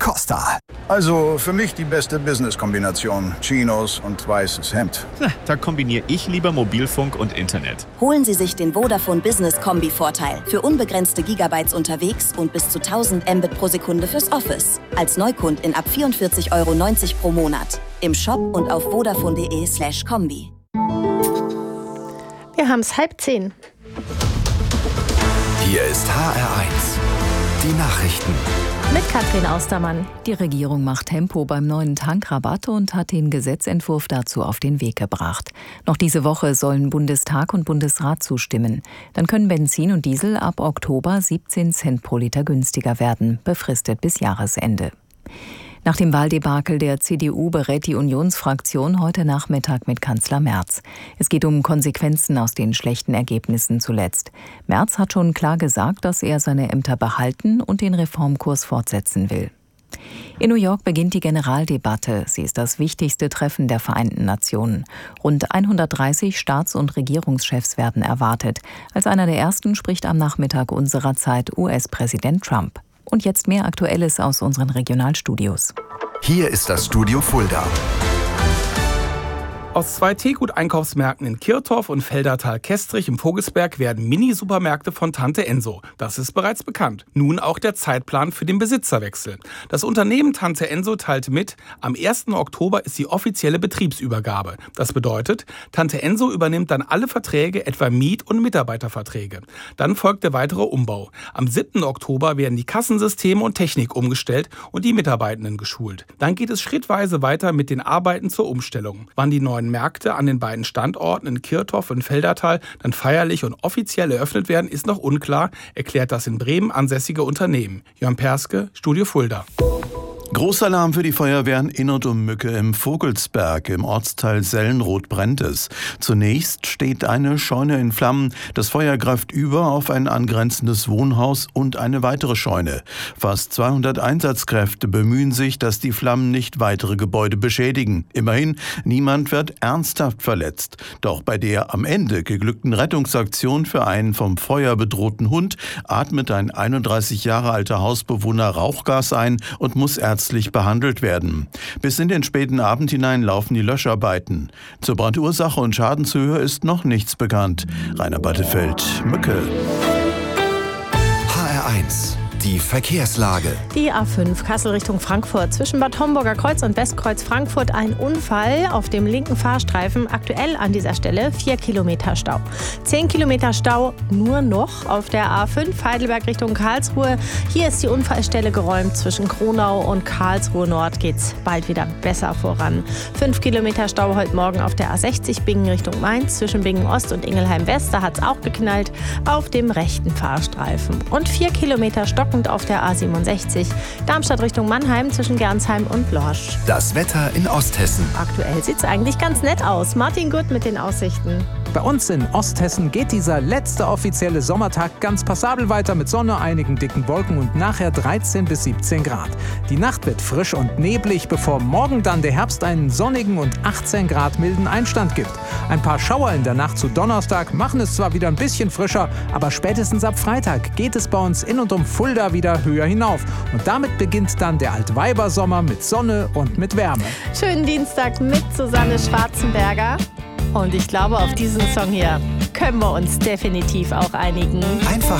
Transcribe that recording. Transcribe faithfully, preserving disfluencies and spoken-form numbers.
Costa. Also für mich die beste Business-Kombination. Chinos und weißes Hemd. Na, da kombiniere ich lieber Mobilfunk und Internet. Holen Sie sich den Vodafone Business Kombi-Vorteil. Für unbegrenzte Gigabytes unterwegs und bis zu tausend Mbit pro Sekunde fürs Office. Als Neukundin ab vierundvierzig Euro neunzig pro Monat. Im Shop und auf vodafone.de slash Kombi. Wir haben es halb zehn. Hier ist H R eins. Die Nachrichten. Mit Katrin Austermann. Die Regierung macht Tempo beim neuen Tankrabatt und hat den Gesetzentwurf dazu auf den Weg gebracht. Noch diese Woche sollen Bundestag und Bundesrat zustimmen. Dann können Benzin und Diesel ab Oktober siebzehn Cent pro Liter günstiger werden, befristet bis Jahresende. Nach dem Wahldebakel der C D U berät die Unionsfraktion heute Nachmittag mit Kanzler Merz. Es geht um Konsequenzen aus den schlechten Ergebnissen zuletzt. Merz hat schon klar gesagt, dass er seine Ämter behalten und den Reformkurs fortsetzen will. In New York beginnt die Generaldebatte. Sie ist das wichtigste Treffen der Vereinten Nationen. Rund hundertdreißig Staats- und Regierungschefs werden erwartet. Als einer der ersten spricht am Nachmittag unserer Zeit U S-Präsident Trump. Und jetzt mehr Aktuelles aus unseren Regionalstudios. Hier ist das Studio Fulda. Aus zwei Teegut-Einkaufsmärkten in Kirtorf und Feldertal-Kestrich im Vogelsberg werden Mini-Supermärkte von Tante Enso. Das ist bereits bekannt. Nun auch der Zeitplan für den Besitzerwechsel. Das Unternehmen Tante Enso teilte mit, am ersten Oktober ist die offizielle Betriebsübergabe. Das bedeutet, Tante Enso übernimmt dann alle Verträge, etwa Miet- und Mitarbeiterverträge. Dann folgt der weitere Umbau. Am siebten Oktober werden die Kassensysteme und Technik umgestellt und die Mitarbeitenden geschult. Dann geht es schrittweise weiter mit den Arbeiten zur Umstellung. Wann die neuen Märkte an den beiden Standorten in Kirtorf und Feldertal dann feierlich und offiziell eröffnet werden, ist noch unklar, erklärt das in Bremen ansässige Unternehmen. Jörn Perske, Studio Fulda. Großalarm für die Feuerwehren in und um Mücke im Vogelsberg. Im Ortsteil Sellenroth brennt es. Zunächst steht eine Scheune in Flammen. Das Feuer greift über auf ein angrenzendes Wohnhaus und eine weitere Scheune. Fast zweihundert Einsatzkräfte bemühen sich, dass die Flammen nicht weitere Gebäude beschädigen. Immerhin, niemand wird ernsthaft verletzt. Doch bei der am Ende geglückten Rettungsaktion für einen vom Feuer bedrohten Hund atmet ein einunddreißig Jahre alter Hausbewohner Rauchgas ein und muss ärztlich behandelt werden. Bis in den späten Abend hinein laufen die Löscharbeiten. Zur Brandursache und Schadenshöhe ist noch nichts bekannt. Rainer Battefeld, Mücke. H R eins. Die Verkehrslage. Die A fünf Kassel Richtung Frankfurt. Zwischen Bad Homburger Kreuz und Westkreuz Frankfurt ein Unfall auf dem linken Fahrstreifen. Aktuell an dieser Stelle vier Kilometer Stau. zehn Kilometer Stau nur noch auf der A fünf Heidelberg Richtung Karlsruhe. Hier ist die Unfallstelle geräumt. Zwischen Kronau und Karlsruhe Nord geht's bald wieder besser voran. fünf Kilometer Stau heute Morgen auf der A sechzig Bingen Richtung Mainz. Zwischen Bingen Ost und Ingelheim West. Da hat's auch geknallt auf dem rechten Fahrstreifen. Und vier Kilometer Stockend auf der A siebenundsechzig. Darmstadt Richtung Mannheim zwischen Gernsheim und Lorsch. Das Wetter in Osthessen. Aktuell sieht es eigentlich ganz nett aus. Martin Gut mit den Aussichten. Bei uns in Osthessen geht dieser letzte offizielle Sommertag ganz passabel weiter mit Sonne, einigen dicken Wolken und nachher dreizehn bis siebzehn Grad. Die Nacht wird frisch und neblig, bevor morgen dann der Herbst einen sonnigen und achtzehn Grad milden Einstand gibt. Ein paar Schauer in der Nacht zu Donnerstag machen es zwar wieder ein bisschen frischer, aber spätestens ab Freitag geht es bei uns in und um Fulda wieder höher hinauf. Und damit beginnt dann der Altweibersommer mit Sonne und mit Wärme. Schönen Dienstag mit Susanne Schwarzenberger. Und ich glaube, auf diesen Song hier können wir uns definitiv auch einigen. Einfach